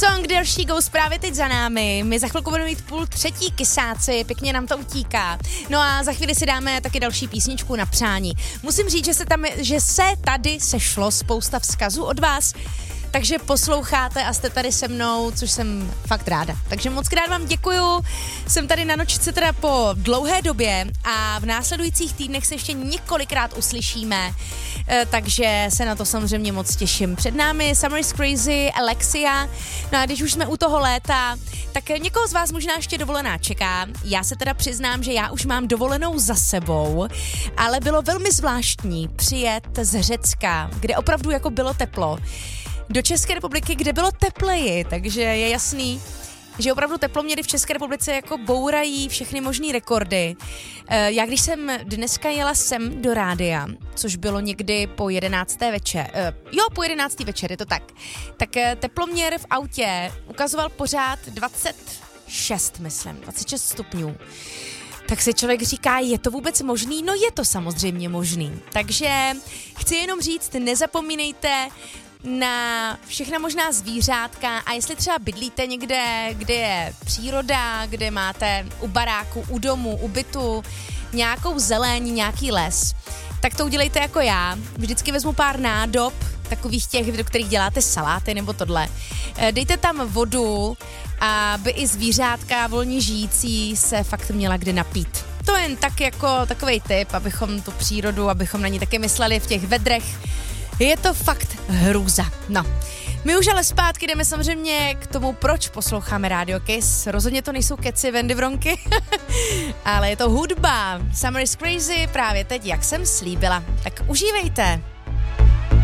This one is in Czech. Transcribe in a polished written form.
Song There She Goes právě teď za námi. My za chvilku budeme mít 2:30 kysáci, pěkně nám to utíká. No a za chvíli si dáme taky další písničku na přání. Musím říct, že se tady sešlo spousta vzkazů od vás, takže posloucháte a jste tady se mnou, což jsem fakt ráda. Takže moc krát vám děkuju. Jsem tady na nočce teda po dlouhé době a v následujících týdnech se ještě několikrát uslyšíme, takže se na to samozřejmě moc těším. Před námi Summer is Crazy, Alexia. No a když už jsme u toho léta, tak někoho z vás možná ještě dovolená čeká. Já se teda přiznám, že já už mám dovolenou za sebou, ale bylo velmi zvláštní přijet z Řecka, kde opravdu jako bylo teplo, do České republiky, kde bylo tepleji, takže je jasný, že opravdu teploměry v České republice jako bourají všechny možný rekordy. Já když jsem dneska jela sem do rádia, což bylo někdy po 11. večer, po 11. večer, je to tak teploměr v autě ukazoval pořád 26 stupňů. Tak si člověk říká, je to vůbec možný? No je to samozřejmě možný. Takže chci jenom říct, nezapomínejte na všechna možná zvířátka a jestli třeba bydlíte někde, kde je příroda, kde máte u baráku, u domu, u bytu nějakou zeleň, nějaký les, tak to udělejte jako já. Vždycky vezmu pár nádob, takových těch, do kterých děláte saláty nebo tohle. Dejte tam vodu, aby i zvířátka volně žijící se fakt měla kde napít. To jen tak jako takovej tip, abychom tu přírodu, abychom na ní taky mysleli v těch vedrech. Je to fakt hrůza. No, my už ale zpátky jdeme samozřejmě k tomu, proč posloucháme Radio Kiss. Rozhodně to nejsou keci, Wendy Vronky, ale je to hudba. Summer is Crazy právě teď, jak jsem slíbila. Tak užívejte.